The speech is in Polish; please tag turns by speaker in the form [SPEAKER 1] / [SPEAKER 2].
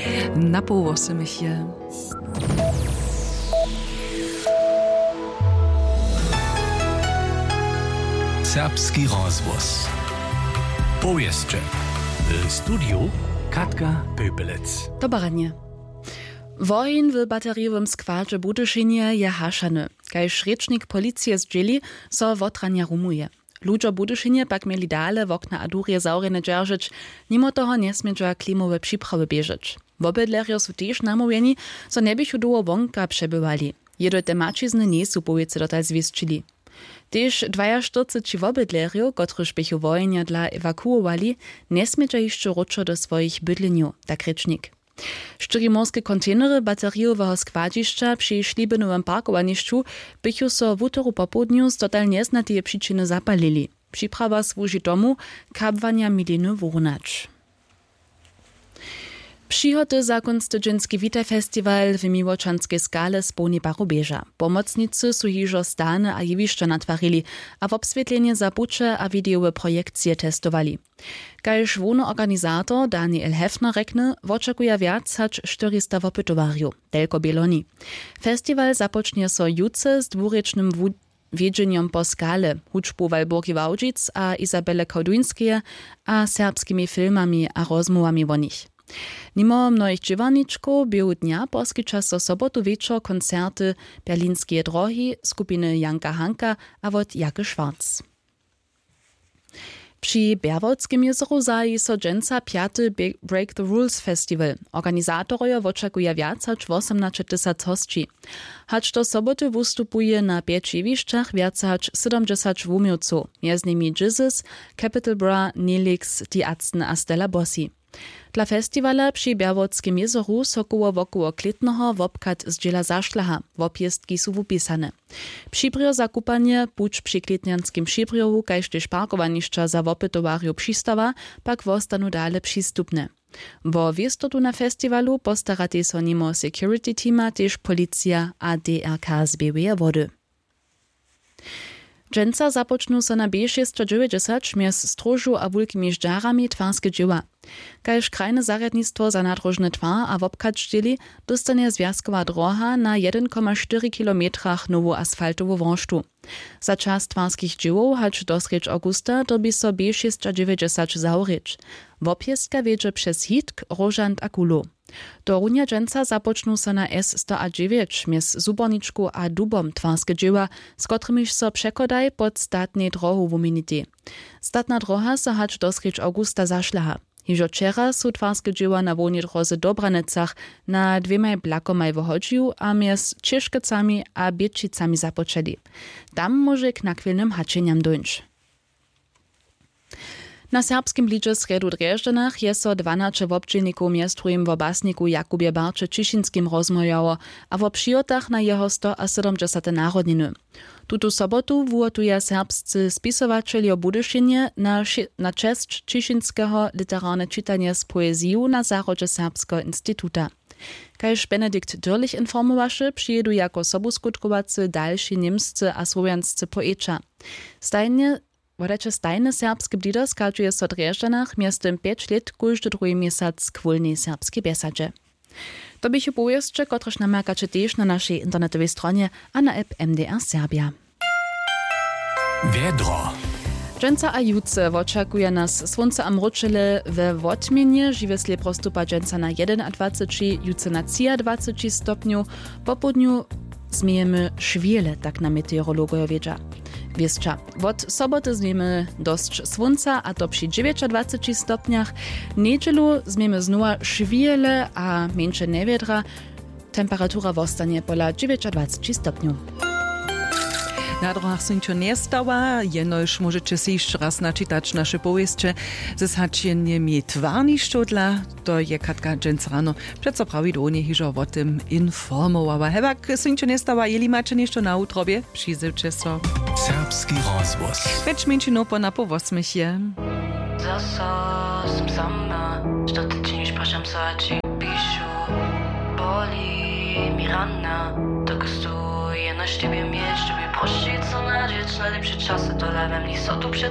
[SPEAKER 1] Na połosy się.
[SPEAKER 2] Serbski rozgłos. Powieszcze. W studiu Katka Pöpelec.
[SPEAKER 1] Dobranie. Wohin w bateriowym składzie Budyszynie je haszany. Kajż rečnik policije zdjeli, so wotrania rumuje. Ludzie Budyszynie pak mieli dale w okna adurje zaurene dzierżyć, mimo toho nie smiedziła klimowe przyprawy bieżeć. Wobydlerio są też namówieni, so nie byś uduło wonka przebywali. Jedo te macizny nie są powiece dotal zwieszczyli. Też 42 wobydlerio, kotryż bychu wojenia dla ewakuowali, nie smiedzią jeszcze roczo do swoich bydleniu, tak rečnik. 4 morskie kontenery bateriowego składziszcza przy Szlibenowym parkowaniszczu bychu so w utoru popołudniu z total nieznatej przyczyny zapalili. Przyprawa służy tomu kabwania miliny wurnacz. Przychody za konstytucyjski Witaj-Festiwal w miłoczanskiej skale spełni parubieża. Pomocnicy są hižo stane a jewiszcze natwarili, a w obswietlenie zabucze a wideowe projekcje testowali. Kajż wójny organizator Daniel Hefner rekne, oczekuje wiac hač 400 wopytowariów, tylko bieloni. Festiwal zapocznie so juce z dwurycznym wiedzeniem po skale, huczbu Walburgi Wałdzic a Izabele Koduńskie a serbskimi filmami a rozmowami o nich. Mimo mnohich dziewaniczków był dnia poskycza so sobotu wieczor koncerty Berlinskie drogi skupiny Janka Hanka a wot Jake Schwarz. Przy Berwodskim jezeru zaji so dżęca 5. Break the Rules Festival. Organizatoroje oczekuje wiac hač 18 000 hostci. Hač do soboty wystupuje na 5 jewiszczach wiac hač 70 wumiowców, między nimi Jesus, Capital Bra, Nelix, Die Arzten a Stella Bossi. Dla festiwala przy Berwodskim jezeru so wokoło klitnego wopkat z dziela zaszlaha, wopjestki są wupisane. Przybrio za kupanie, pucz przy klitnianskim przybriowu, kajż też parkowaniszcza za wopytowariu przystawa, pak wostanu dale przystupne. Wo wiestotu na festiwalu postarate so nimo security teama też policja a DRK z BWR wody. Dżęca zapoczną so na B690 mjez Strożu a Wulkimi Żdżarami twarskie dzieła. Kajż krajne zarядnictwo za nadrożne twar a wopkat sztyli dostanie związkowa droga na 1,4 km nowu asfaltową wążtu. Za czas twarskich dziełów hač do sreć augusta dobi so B690 zaurycz. Wopjestka wiedzie przez Hitk, Rożant a Kulo. Do runia dżęca zapoczną so na S109 mjez Zuborniczku a Dubom twarskie dzieła, z kotrymiž so przekodaj pod statnej drohu wuminity. Statna droha so hač do sreć augusta zašlaha. Hižo včera su twarskie dzieła na wolnej drodze Dobranecach na 2 blakomaj wychodził, a mjez Cieszkecami a Biedčicami zapoczęli. Tam może k nakwilnym haczeniam dojść. Na serbskim lidzie sredu Dreždanach je so 12 wobdźelników miestrujem w obasniku Jakubie Barcze Cišinskim rozmojało, a w przyjotach na jeho 170 narodniny. Tutu sobotu włotuje serbscy spisowaczeli o Budyszynie na czest Cišinskiego literarne czytanie z poezją na zarodzie Serbskiego Instytuta. Kajż Benedikt Dürlich informowaše, przyjedu jako sobuskutkowacy dalsi niemscy a słowianscy poeća. Stajne serbskie blido skaczuje so Dreždanach miastem 5 lat każdy drugi miesiąc k wolnej serbskiej besadzie. To bychu powieszcze, kotreż namerkacie też na naszej internetowej stronie a na app MDR Serbia.
[SPEAKER 2] Wiedro.
[SPEAKER 1] Dżęca a juce oczekuje nas słońce a mroczele we wotmienie, żywiesle prostupa dżęca na 21, juce na 23 stopniu, po południu zmiejemy szwiele, tak na meteorologowie wiedzia. Wieszcza. Od soboty zmiemy dość słońca, a to przy 29 stopniach. Niedzielu zmiemy znowu szwiele, a mniejsze niewiedra. Temperatura zostanie pola 29 stopniów.
[SPEAKER 3] Na drogach są to nie stała, jenoż możecie się jeszcze raz naczytać nasze powieści ze zhaczeniami twarniszczo dla, to je Katka dżęc rano przeco prawidłownie hiżo o tym informowała. Hebak są to nie stała, jeli macie jeszcze na utrobie, przyzyłcie so.
[SPEAKER 2] Serbski rozgłos.
[SPEAKER 3] Wiecz mięcino po napołosmy się.
[SPEAKER 4] Zasosem sama, što ty činiš, prašam sa či pišu. Boli mi rana, dok stuje na štibie mieć, żeby prosić co na dzieć, najlepsze czasy to lewem, nie so tu przed